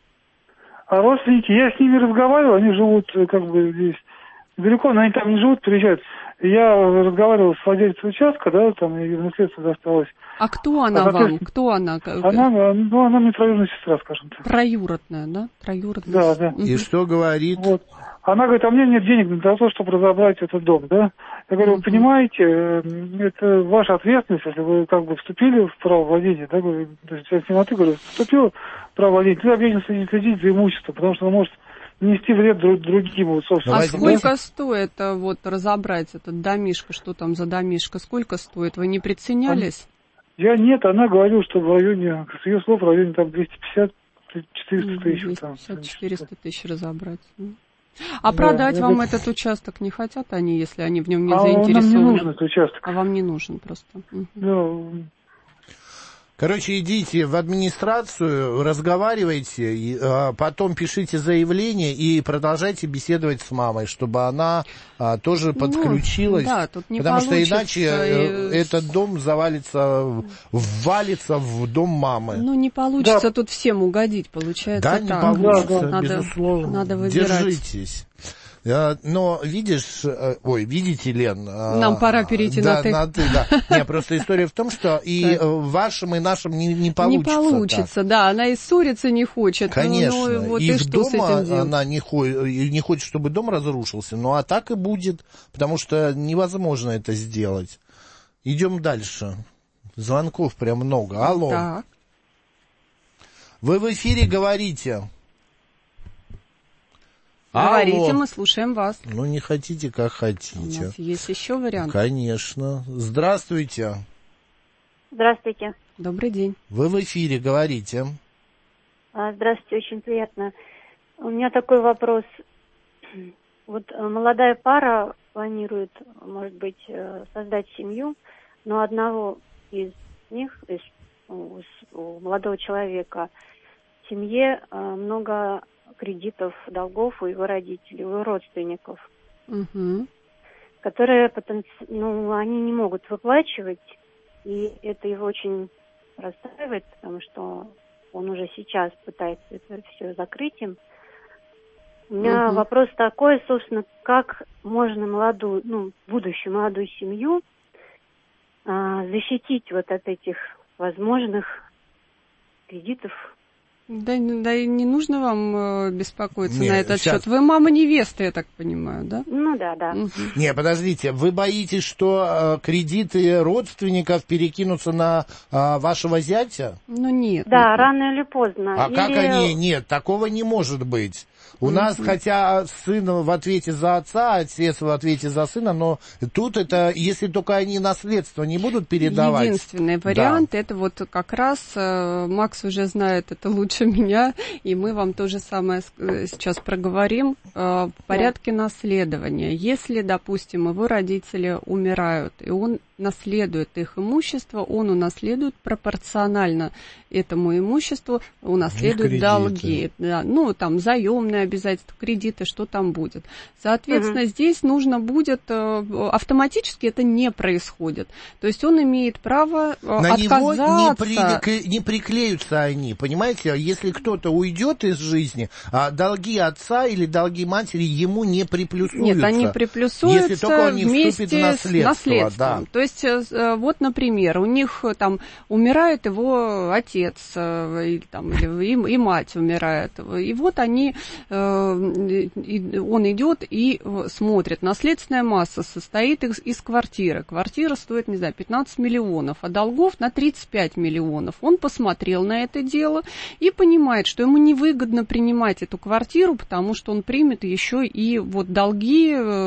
А родственники, я с ними разговаривал, они живут как бы здесь далеко, но они там не живут, приезжают. Я разговаривал с владельцем участка, да, там ей наследство досталось. А кто она вам? Кто она? Она мне троюродная сестра, скажем так. Троюродная, да? Троюродная. Да. И что говорит? Вот. Она говорит, а мне нет денег для того, чтобы разобрать этот дом, да? Я говорю, вы понимаете, это ваша ответственность, если вы как бы вступили в право владения, да, говорю, то есть я с темноты говорю, вступил в право владения, ты обязан следить за имуществом, потому что он может нанести вред другим вот, собственно. А сколько стоит вот разобрать этот домишко, что там за домишко, сколько стоит? Вы не приценялись? Нет, она говорила, что в районе, с ее слов, в районе там 250-400 тысяч. 250-400 тысяч разобрать. А продать вам этот участок не хотят они, если они в нем не заинтересованы? Нам не нужен этот участок. А вам не нужен просто? Да. Короче, идите в администрацию, разговаривайте, потом пишите заявление и продолжайте беседовать с мамой, чтобы она тоже подключилась, да, тут не потому что получится, иначе этот дом ввалится в дом мамы. Ну, не получится тут всем угодить, получается да, так. не получится, надо, безусловно. Надо выбирать. Держитесь. Но видите, Лен... Нам пора перейти на ты. Да. Нет, просто история в том, что и вашим, и нашим не получится. Не получится, так. Да, она и ссориться не хочет. Конечно, ну, вот и в что с этим делать? Она не хочет, чтобы дом разрушился, ну а так и будет, потому что невозможно это сделать. Идем дальше. Звонков прям много. Алло. Так. Вы в эфире говорите. Говорите, Алло. мы слушаем вас. Ну, не хотите, как хотите. У нас есть еще вариант. Конечно. Здравствуйте. Здравствуйте. Добрый день. Вы в эфире, говорите. Здравствуйте, очень приятно. У меня такой вопрос. Вот молодая пара планирует, может быть, создать семью, но одного из них, у молодого человека, в семье много кредитов, долгов у его родителей, у его родственников, которые они не могут выплачивать, и это его очень расстраивает, потому что он уже сейчас пытается это все закрыть им. У меня вопрос такой, собственно, как можно будущую молодую семью защитить вот от этих возможных кредитов. Да, не нужно вам беспокоиться на этот счет. Вы мама невесты, я так понимаю, да? Ну да. Не, подождите, вы боитесь, что кредиты родственников перекинутся на вашего зятя? Ну нет. Да, рано или поздно. Как они? Нет, такого не может быть. У нас, хотя сын в ответе за отца, отец в ответе за сына, но тут это, если только они наследство не будут передавать. Единственный вариант, это вот как раз, Макс уже знает это лучше меня, и мы вам то же самое сейчас проговорим, в порядке наследования. Если, допустим, его родители умирают, и он наследует их имущество, он унаследует пропорционально этому имуществу, унаследует долги. Да, ну, там, заемные обязательства, кредиты, что там будет. Соответственно, здесь нужно будет, автоматически это не происходит. То есть он имеет право на отказаться. него не приклеются они, понимаете? Если кто-то уйдет из жизни, долги отца или долги матери ему не приплюсуются. Нет, они приплюсуются если только он не вступит в наследство. Да. То есть, вот, например, у них там умирает его отец, и мать умирает. И вот они, он идет и смотрит. Наследственная масса состоит из квартиры. Квартира стоит, не знаю, 15 миллионов, а долгов на 35 миллионов. Он посмотрел на это дело и понимает, что ему невыгодно принимать эту квартиру, потому что он примет еще и вот долги,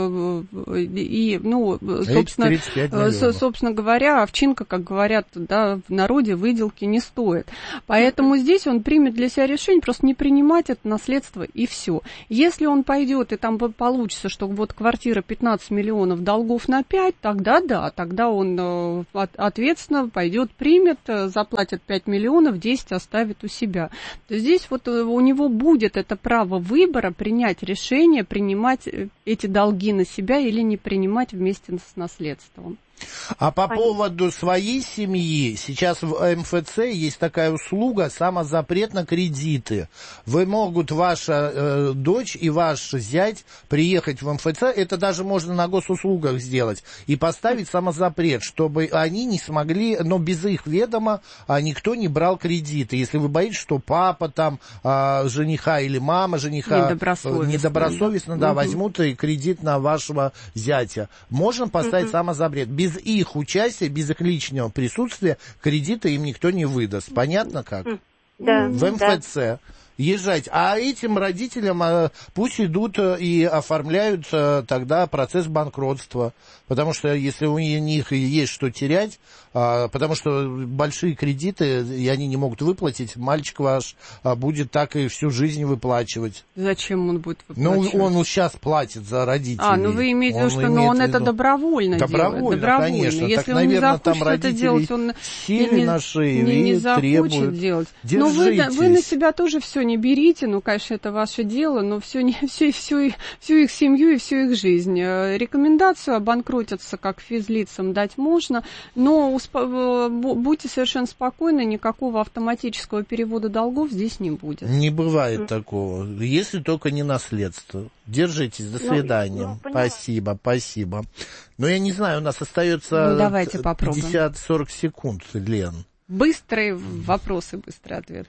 и, ну, собственно говоря, овчинка, как говорят, да, в народе, выделки не стоит. Поэтому здесь он примет для себя решение просто не принимать это наследство, и все. Если он пойдет, и там получится, что вот квартира 15 миллионов, долгов на 5, тогда да, тогда он ответственно пойдет, примет, заплатит 5 миллионов, 10 оставит у себя. То здесь вот у него будет это право выбора принять решение, принимать эти долги на себя или не принимать вместе с наследством. А по поводу своей семьи, сейчас в МФЦ есть такая услуга самозапрет на кредиты. Вы могут, ваша дочь и ваш зять приехать в МФЦ, это даже можно на госуслугах сделать, и поставить самозапрет, чтобы они не смогли, но без их ведома никто не брал кредиты. Если вы боитесь, что папа там жениха или мама жениха недобросовестно возьмут и кредит на вашего зятя, можно поставить самозапрет. Без их участия, без их личного присутствия кредита им никто не выдаст. Понятно как? Да. В МФЦ. Езжать. А этим родителям пусть идут и оформляют тогда процесс банкротства. Потому что если у них есть что терять, потому что большие кредиты, и они не могут выплатить, мальчик ваш будет так и всю жизнь выплачивать. Зачем он будет выплачивать? Ну, он сейчас платит за родителей. Ну вы имеете в виду, что он это добровольно делает? Добровольно, конечно. Если так, он наверное, не захочет там это делать, он сели на шею не и захочет требуют. делать. Держитесь. Но вы на себя тоже все не берите, ну, конечно, это ваше дело, но всю их семью и всю их жизнь. Рекомендацию обанкротиться как физлицам дать можно, но будьте совершенно спокойны, никакого автоматического перевода долгов здесь не будет. Не бывает такого, если только не наследство. Держитесь, до свидания. Спасибо. Но я не знаю, у нас остается 50-40 секунд, Лен. Быстрые вопросы, быстрый ответ.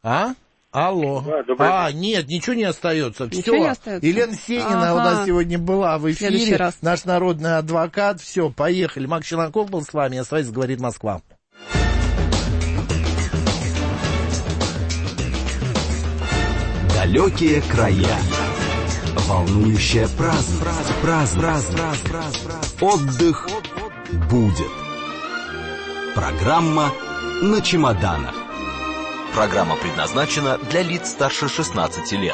Алло. Да, нет, ничего не остается. Все. Елена Сенина у нас сегодня была в эфире. Наш народный адвокат. Все, поехали. Макс Челноков был с вами. А с вами «Говорит Москва». Далекие края. Волнующая праздность. Отдых будет. Программа «На чемоданах». Программа предназначена для лиц старше 16 лет.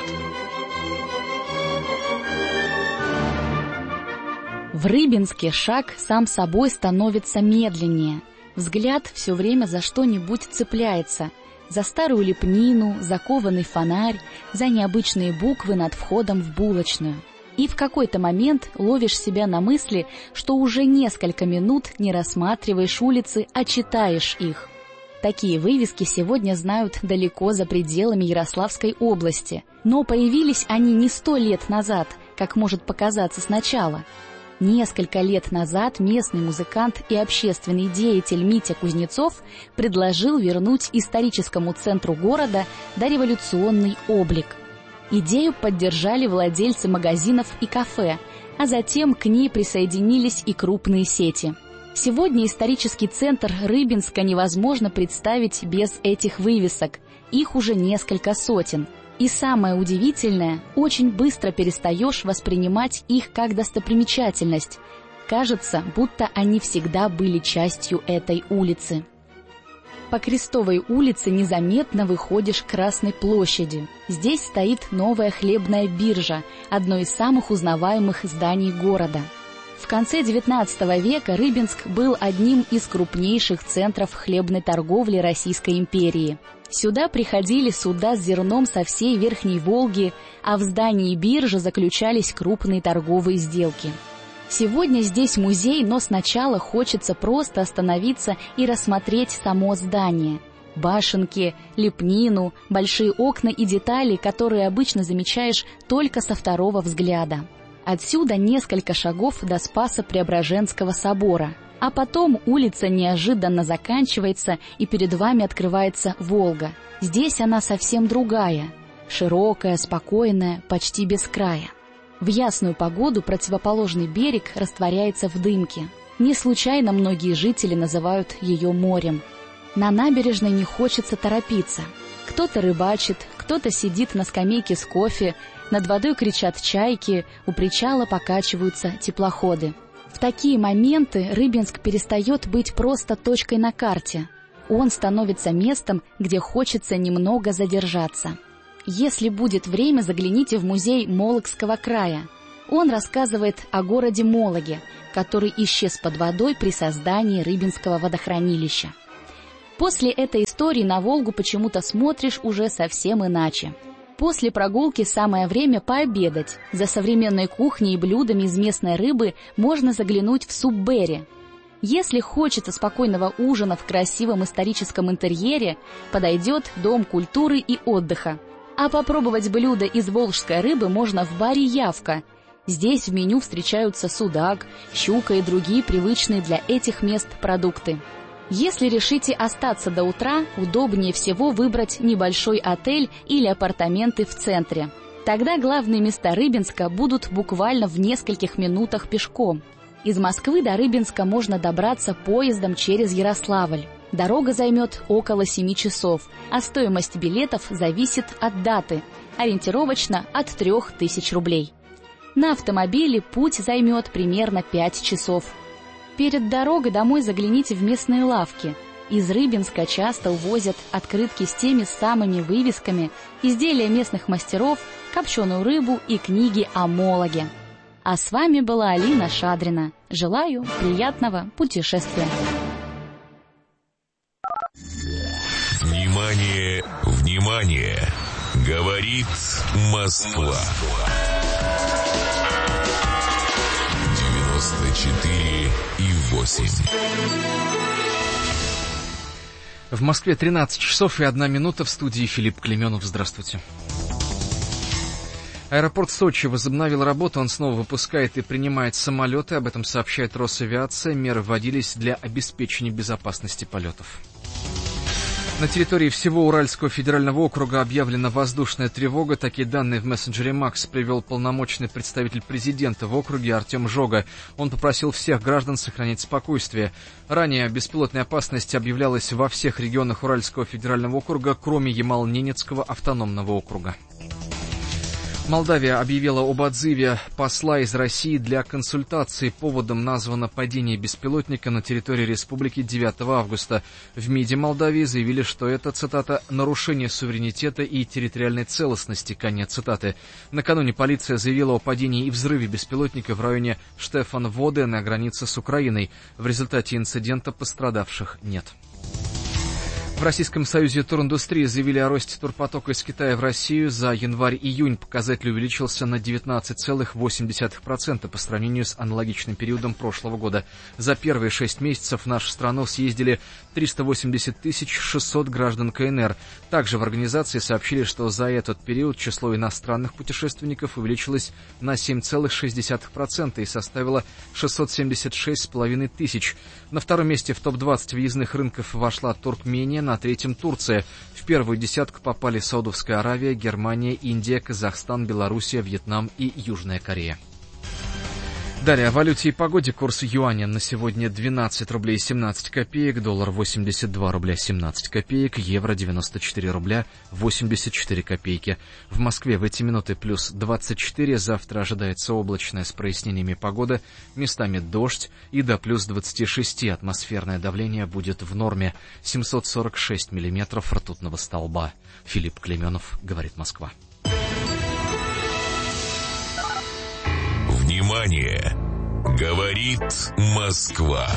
В Рыбинске шаг сам собой становится медленнее. Взгляд все время за что-нибудь цепляется. За старую лепнину, за кованый фонарь, за необычные буквы над входом в булочную. И в какой-то момент ловишь себя на мысли, что уже несколько минут не рассматриваешь улицы, а читаешь их. Такие вывески сегодня знают далеко за пределами Ярославской области. Но появились они не 100 лет назад, как может показаться сначала. Несколько лет назад местный музыкант и общественный деятель Митя Кузнецов предложил вернуть историческому центру города дореволюционный облик. Идею поддержали владельцы магазинов и кафе, а затем к ней присоединились и крупные сети. Сегодня исторический центр Рыбинска невозможно представить без этих вывесок. Их уже несколько сотен. И самое удивительное, очень быстро перестаешь воспринимать их как достопримечательность. Кажется, будто они всегда были частью этой улицы. По Крестовой улице незаметно выходишь к Красной площади. Здесь стоит новая хлебная биржа, одно из самых узнаваемых зданий города. В конце XIX века Рыбинск был одним из крупнейших центров хлебной торговли Российской империи. Сюда приходили суда с зерном со всей Верхней Волги, а в здании биржи заключались крупные торговые сделки. Сегодня здесь музей, но сначала хочется просто остановиться и рассмотреть само здание. Башенки, лепнину, большие окна и детали, которые обычно замечаешь только со второго взгляда. Отсюда несколько шагов до Спасо-Преображенского собора, а потом улица неожиданно заканчивается, и перед вами открывается Волга. Здесь она совсем другая, широкая, спокойная, почти без края. В ясную погоду противоположный берег растворяется в дымке. Не случайно многие жители называют ее морем. На набережной не хочется торопиться. Кто-то рыбачит, кто-то сидит на скамейке с кофе, над водой кричат чайки, у причала покачиваются теплоходы. В такие моменты Рыбинск перестает быть просто точкой на карте. Он становится местом, где хочется немного задержаться. Если будет время, загляните в музей Мологского края. Он рассказывает о городе Мологе, который исчез под водой при создании Рыбинского водохранилища. После этой истории на Волгу почему-то смотришь уже совсем иначе. После прогулки самое время пообедать. За современной кухней и блюдами из местной рыбы можно заглянуть в Суббери. Если хочется спокойного ужина в красивом историческом интерьере, подойдет Дом культуры и отдыха. А попробовать блюда из волжской рыбы можно в баре «Явка». Здесь в меню встречаются судак, щука и другие привычные для этих мест продукты. Если решите остаться до утра, удобнее всего выбрать небольшой отель или апартаменты в центре. Тогда главные места Рыбинска будут буквально в нескольких минутах пешком. Из Москвы до Рыбинска можно добраться поездом через Ярославль. Дорога займет около 7 часов, а стоимость билетов зависит от даты, ориентировочно от 3000 рублей. На автомобиле путь займет примерно 5 часов. Перед дорогой домой загляните в местные лавки. Из Рыбинска часто увозят открытки с теми самыми вывесками, изделия местных мастеров, копченую рыбу и книги о Мологе. А с вами была Алина Шадрина. Желаю приятного путешествия. Внимание, внимание! Говорит Москва. 94,8. В Москве 13 часов и 1 минута. В студии Филипп Клеменов. Здравствуйте. Аэропорт Сочи возобновил работу, он снова выпускает и принимает самолеты, об этом сообщает Росавиация. Меры вводились для обеспечения безопасности полетов. На территории всего Уральского федерального округа объявлена воздушная тревога. Такие данные в мессенджере МАКС привел полномочный представитель президента в округе Артем Жога. Он попросил всех граждан сохранять спокойствие. Ранее беспилотная опасность объявлялась во всех регионах Уральского федерального округа, кроме Ямало-Ненецкого автономного округа. Молдавия объявила об отзыве посла из России для консультации. Поводом названо падение беспилотника на территории республики 9 августа. В МИДе Молдавии заявили, что это, цитата, «нарушение суверенитета и территориальной целостности», конец цитаты. Накануне полиция заявила о падении и взрыве беспилотника в районе Штефан-Воде на границе с Украиной. В результате инцидента пострадавших нет. В Российском союзе туриндустрии заявили о росте турпотока из Китая в Россию. За январь-июнь показатель увеличился на 19,8% по сравнению с аналогичным периодом прошлого года. За первые 6 месяцев в нашу страну съездили 380 600 граждан КНР. Также в организации сообщили, что за этот период число иностранных путешественников увеличилось на 7,6% и составило 676,5 тысяч. На втором месте в топ-20 въездных рынков вошла Туркмения, на третьем Турция. В первую десятку попали Саудовская Аравия, Германия, Индия, Казахстан, Белоруссия, Вьетнам и Южная Корея. Далее о валюте и погоде. Курс юаня на сегодня 12 рублей 17 копеек, доллар 82 рубля 17 копеек, евро 94 рубля 84 копейки. В Москве в эти минуты плюс 24, завтра ожидается облачная с прояснениями погода, местами дождь и до плюс 26. Атмосферное давление будет в норме, 746 миллиметров ртутного столба. Филипп Клеменов, говорит Москва. Внимание! Говорит Москва.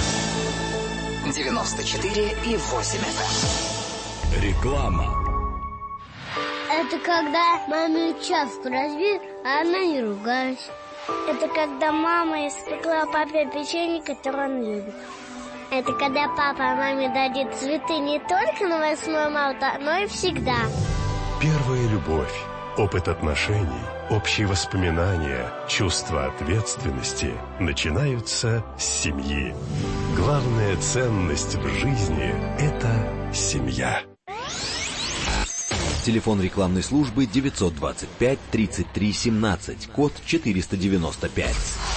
94,8 FM. Реклама. Это когда маме чашку разбит, а она не ругалась. Это когда мама испекла папе печенье, которое он любит. Это когда папа маме дадит цветы не только на 8 марта, но и всегда. Первая любовь, опыт отношений, общие воспоминания, чувство ответственности начинаются с семьи. Главная ценность в жизни – это семья. Телефон рекламной службы 925 33 17, код 495.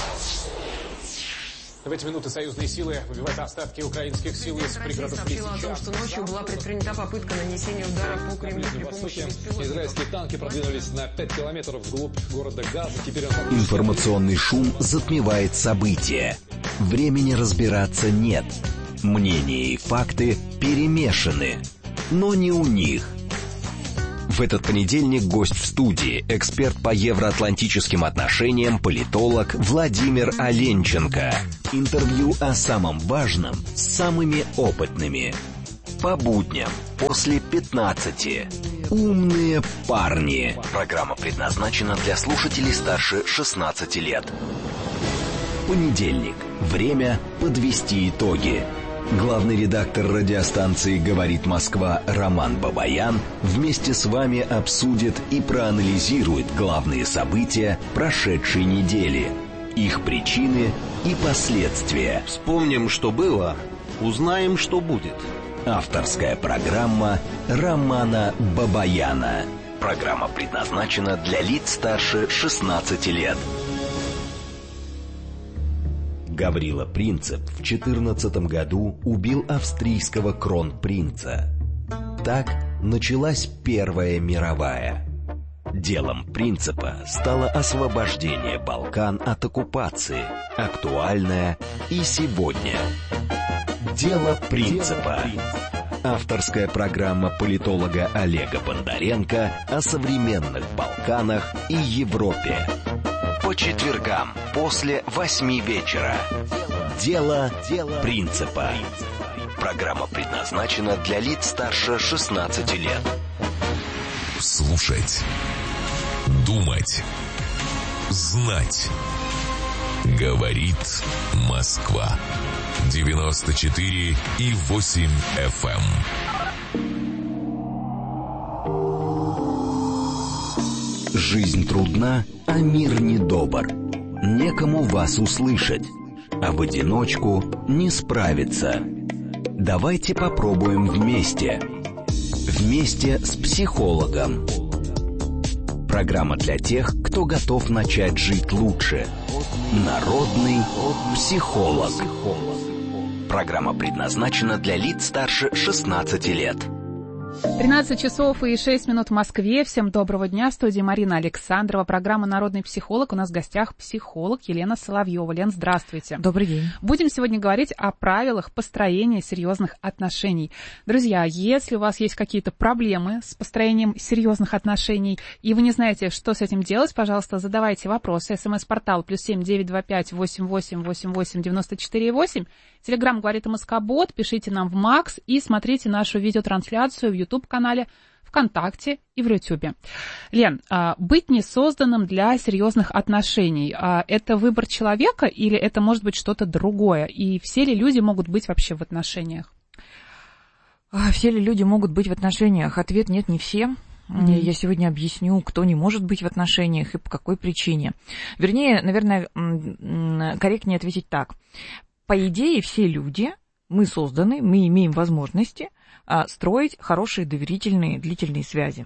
В эти минуты союзные силы выбивают остатки украинских сил из пригородов Лисичанска. Сообщила о том, что ночью была предпринята попытка нанесения удара по Кремлю при помощи беспилотников. Израильские танки продвинулись на 5 километров вглубь города Газа. Теперь Информационный шум затмевает события. Времени разбираться нет. Мнения и факты перемешаны. Но не у них. В этот понедельник гость в студии, эксперт по евроатлантическим отношениям, политолог Владимир Оленченко. Интервью о самом важном с самыми опытными. По будням после 15. Умные парни. Программа предназначена для слушателей старше 16 лет. Понедельник. Время подвести итоги. Главный редактор радиостанции «Говорит Москва» Роман Бабаян вместе с вами обсудит и проанализирует главные события прошедшей недели, их причины и последствия. Вспомним, что было, узнаем, что будет. Авторская программа Романа Бабаяна. Программа предназначена для лиц старше 16 лет. Гаврила Принцип в 14 году убил австрийского кронпринца. Так началась Первая мировая. Делом Принципа стало освобождение Балкан от оккупации, актуальное и сегодня. Дело Принципа. Авторская программа политолога Олега Бондаренко о современных Балканах и Европе. По четвергам после 8 вечера. Дело Принципа. Программа предназначена для лиц старше 16 лет. Слушать. Думать. Знать. Говорит Москва. 94,8 FM. Жизнь трудна, а мир недобр. Некому вас услышать, а в одиночку не справиться. Давайте попробуем вместе. Вместе с психологом. Программа для тех, кто готов начать жить лучше. Народный психолог. Программа предназначена для лиц старше 16 лет. 13 часов и 6 минут в Москве. Всем доброго дня. В студии Марина Александрова. Программа «Народный психолог». У нас в гостях психолог Елена Соловьева. Лен, здравствуйте. Добрый день. Будем сегодня говорить о правилах построения серьезных отношений. Друзья, если у вас есть какие-то проблемы с построением серьезных отношений, и вы не знаете, что с этим делать, пожалуйста, задавайте вопросы. СМС-портал +7 925 88 88 94 8. Телеграм «Говорит МСК-бот». Пишите нам в Макс и смотрите нашу видеотрансляцию в YouTube-канале, ВКонтакте и в Ютубе. Лен, быть несозданным для серьезных отношений – это выбор человека или это может быть что-то другое? И все ли люди могут быть вообще в отношениях? Все ли люди могут быть в отношениях? Ответ – нет, не все. Я сегодня объясню, кто не может быть в отношениях и по какой причине. Вернее, наверное, корректнее ответить так. По идее, все люди, мы созданы, мы имеем возможности строить хорошие, доверительные, длительные связи.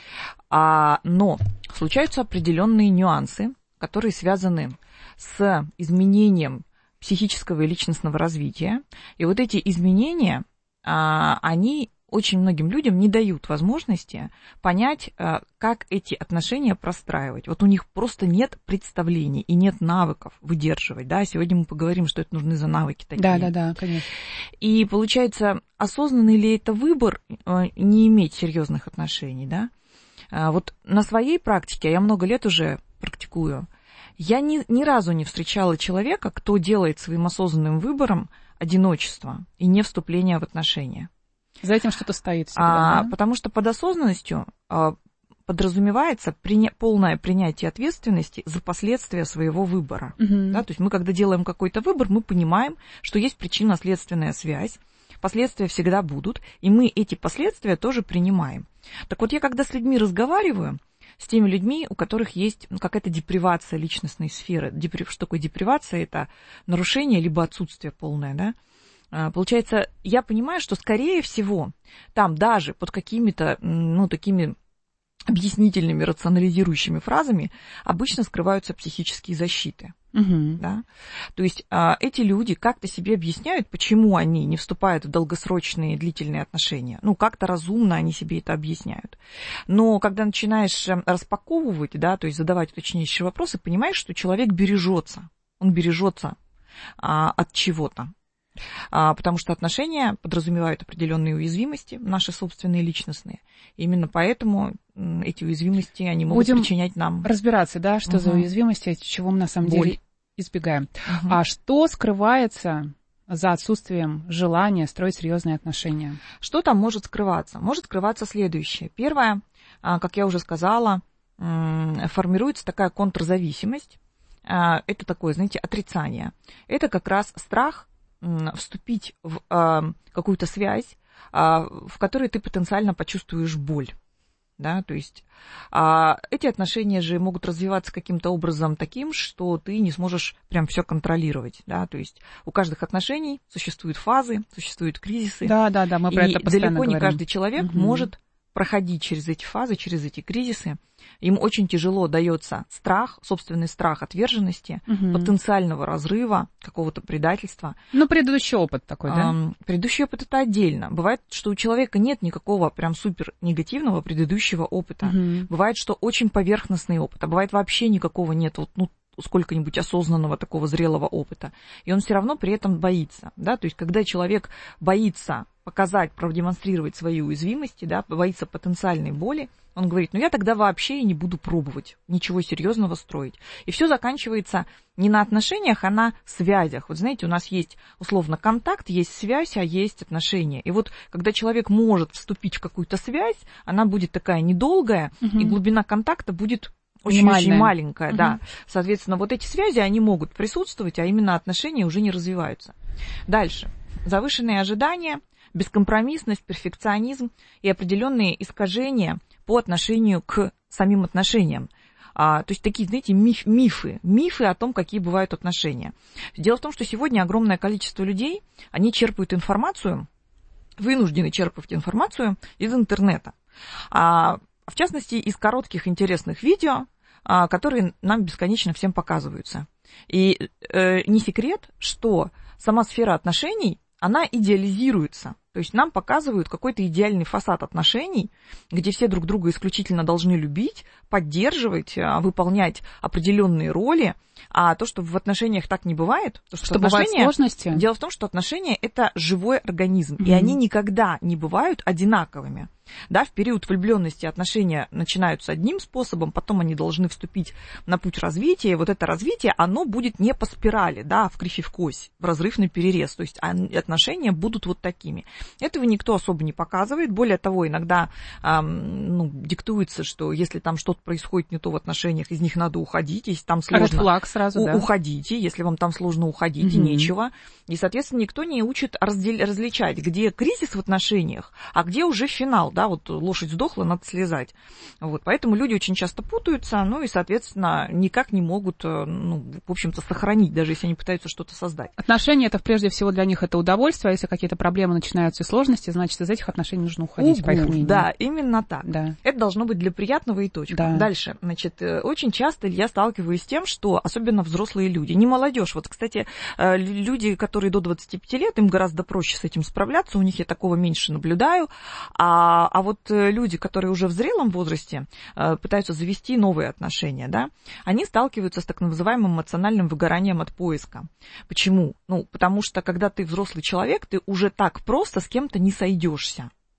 Но случаются определенные нюансы, которые связаны с изменением психического и личностного развития. И вот эти изменения, они очень многим людям не дают возможности понять, как эти отношения простраивать. Вот у них просто нет представлений и нет навыков выдерживать. Да? Сегодня мы поговорим, что это нужны за навыки такие. Да, конечно. И получается, осознанный ли это выбор не иметь серьезных отношений? Да? Вот на своей практике, я много лет уже практикую, Я ни разу не встречала человека, кто делает своим осознанным выбором одиночество и не вступление в отношения. За этим что-то стоит всегда, да? Потому что под осознанностью подразумевается полное принятие ответственности за последствия своего выбора. Да? То есть мы, когда делаем какой-то выбор, мы понимаем, что есть причинно-следственная связь, последствия всегда будут, и мы эти последствия тоже принимаем. Так вот, я когда с людьми разговариваю, с теми людьми, у которых есть какая-то депривация личностной сферы. Что такое депривация? Это нарушение либо отсутствие полное, да? Получается, я понимаю, что, скорее всего, там даже под какими-то, такими объяснительными, рационализирующими фразами обычно скрываются психические защиты. Да? То есть эти люди как-то себе объясняют, почему они не вступают в долгосрочные длительные отношения. Как-то разумно они себе это объясняют. Но когда начинаешь распаковывать, да, то есть задавать уточняющие вопросы, понимаешь, что человек бережется. Он бережется от чего-то. Потому что отношения подразумевают определенные уязвимости, наши собственные личностные. Именно поэтому эти уязвимости, они могут причинять нам... разбираться, да, что за уязвимости, чего мы на самом деле избегаем. А что скрывается за отсутствием желания строить серьезные отношения? Что там может скрываться? Может скрываться следующее. Первое, как я уже сказала, формируется такая контрзависимость. Это такое, знаете, отрицание. Это как раз страх вступить в какую-то связь, в которой ты потенциально почувствуешь боль. Да, то есть эти отношения же могут развиваться каким-то образом таким, что ты не сможешь прям все контролировать. Да, то есть у каждых отношений существуют фазы, существуют кризисы. Да, мы про это постоянно далеко говорим. Не каждый человек может проходить через эти фазы, через эти кризисы. Им очень тяжело дается страх, собственный страх отверженности, потенциального разрыва, какого-то предательства. Предыдущий опыт такой, да? Предыдущий опыт — это отдельно. Бывает, что у человека нет никакого прям супер негативного предыдущего опыта. Бывает, что очень поверхностный опыт, а бывает вообще никакого нет, сколько-нибудь осознанного такого зрелого опыта. И он все равно при этом боится. Да? То есть, когда человек боится показать, продемонстрировать свои уязвимости, да, боится потенциальной боли, он говорит, я тогда вообще и не буду пробовать ничего серьезного строить. И все заканчивается не на отношениях, а на связях. Вот знаете, у нас есть условно контакт, есть связь, а есть отношения. И вот когда человек может вступить в какую-то связь, она будет такая недолгая, и глубина контакта будет очень-очень маленькая, да. Соответственно, вот эти связи, они могут присутствовать, а именно отношения уже не развиваются. Дальше. Завышенные ожидания, бескомпромиссность, перфекционизм и определенные искажения по отношению к самим отношениям. То есть такие, знаете, мифы о том, какие бывают отношения. Дело в том, что сегодня огромное количество людей, они черпают информацию, вынуждены черпать информацию из интернета. В частности, из коротких интересных видео, которые нам бесконечно всем показываются. И не секрет, что сама сфера отношений, она идеализируется. То есть нам показывают какой-то идеальный фасад отношений, где все друг друга исключительно должны любить, поддерживать, выполнять определенные роли. А то, что в отношениях так не бывает, то, что бывают сложности. Дело в том, что отношения – это живой организм, и они никогда не бывают одинаковыми. Да, в период влюбленности отношения начинаются одним способом, потом они должны вступить на путь развития, и вот это развитие, оно будет не по спирали, да, в кривь и в кось, в разрыв на перерез, то есть отношения будут вот такими. Этого никто особо не показывает, более того, иногда диктуется, что если там что-то происходит не то в отношениях, из них надо уходить, если там сложно, сразу, уходите, если вам там сложно, уходите, нечего. И, соответственно, никто не учит различать, где кризис в отношениях, а где уже финал. Да, вот лошадь сдохла, надо слезать. Вот, поэтому люди очень часто путаются, и, соответственно, никак не могут, в общем-то, сохранить, даже если они пытаются что-то создать. Отношения, это прежде всего для них это удовольствие, а если какие-то проблемы начинаются и сложности, значит, из этих отношений нужно уходить, по их мнению. Да, именно так. Да. Это должно быть для приятного и точка. Да. Дальше, очень часто я сталкиваюсь с тем, что, особенно взрослые люди, не молодежь, вот, кстати, люди, которые до 25 лет, им гораздо проще с этим справляться, у них я такого меньше наблюдаю, а вот люди, которые уже в зрелом возрасте пытаются завести новые отношения, да, они сталкиваются с так называемым эмоциональным выгоранием от поиска. Почему? Потому что, когда ты взрослый человек, ты уже так просто с кем-то не сойдешься.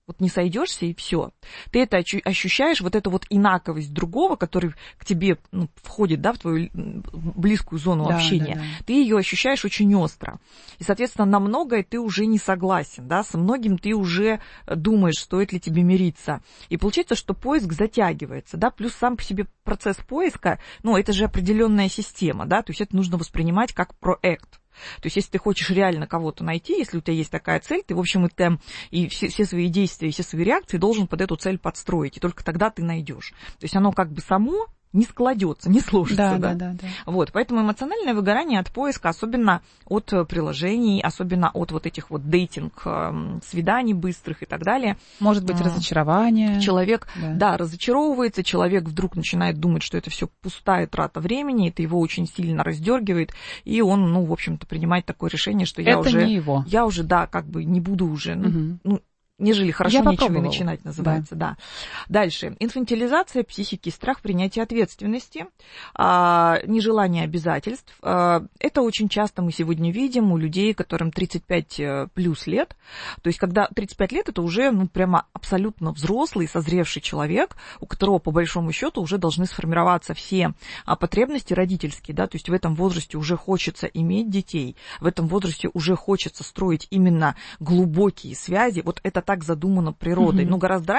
Вот не сойдешься и все. Ты это ощущаешь, вот эту вот инаковость другого, который к тебе входит, да, в твою близкую зону общения. Да. Ты ее ощущаешь очень остро. И, соответственно, на многое ты уже не согласен, да, со многим ты уже думаешь, стоит ли тебе мириться. И получается, что поиск затягивается, да, плюс сам по себе процесс поиска, это же определенная система, да, то есть это нужно воспринимать как проект. То есть, если ты хочешь реально кого-то найти, если у тебя есть такая цель, ты, в общем, и все свои действия, все свои реакции должен под эту цель подстроить, и только тогда ты найдешь. То есть, оно как бы само не складется, не сложится. Да. Вот, поэтому эмоциональное выгорание от поиска, особенно от приложений, особенно от вот этих вот свиданий быстрых и так далее. Может быть, разочарование. Человек, разочаровывается, человек вдруг начинает думать, что это все пустая трата времени, это его очень сильно раздергивает, и он, в общем-то, принимает такое решение, что я уже не буду уже, нежели хорошо нечего и начинать, называется, да. Дальше. Инфантилизация психики, страх принятия ответственности, нежелание обязательств. Это очень часто мы сегодня видим у людей, которым 35 плюс лет. То есть, когда 35 лет, это уже, прямо абсолютно взрослый, созревший человек, у которого, по большому счету, уже должны сформироваться все потребности родительские, да, то есть в этом возрасте уже хочется иметь детей, в этом возрасте уже хочется строить именно глубокие связи. Вот это так задумано природой. Гораздо